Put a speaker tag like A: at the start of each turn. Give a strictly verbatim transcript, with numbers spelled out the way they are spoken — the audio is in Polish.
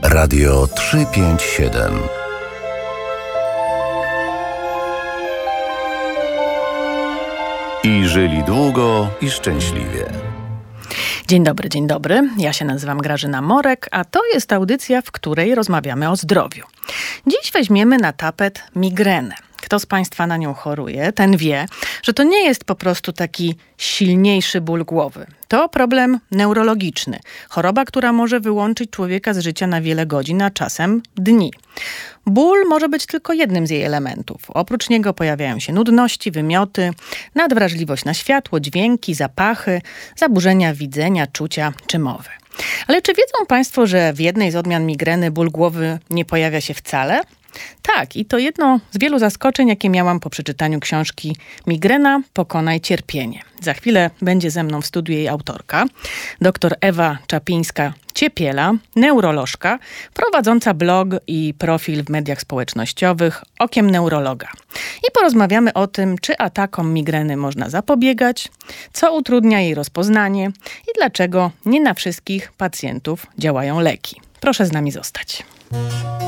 A: Radio trzysta pięćdziesiąt siedem. I żyli długo i szczęśliwie.
B: Dzień dobry, dzień dobry. Ja się nazywam Grażyna Morek, a to jest audycja, w której rozmawiamy o zdrowiu. Dziś weźmiemy na tapet migrenę. Kto z Państwa na nią choruje, ten wie, że to nie jest po prostu taki silniejszy ból głowy. To problem neurologiczny. Choroba, która może wyłączyć człowieka z życia na wiele godzin, a czasem dni. Ból może być tylko jednym z jej elementów. Oprócz niego pojawiają się nudności, wymioty, nadwrażliwość na światło, dźwięki, zapachy, zaburzenia widzenia, czucia czy mowy. Ale czy wiedzą Państwo, że w jednej z odmian migreny ból głowy nie pojawia się wcale? Tak, i to jedno z wielu zaskoczeń, jakie miałam po przeczytaniu książki Migrena – Pokonaj cierpienie. Za chwilę będzie ze mną w studiu jej autorka, dr Ewa Czapińska-Ciepiela, neurolożka, prowadząca blog i profil w mediach społecznościowych Okiem Neurologa. I porozmawiamy o tym, czy atakom migreny można zapobiegać, co utrudnia jej rozpoznanie i dlaczego nie na wszystkich pacjentów działają leki. Proszę z nami zostać.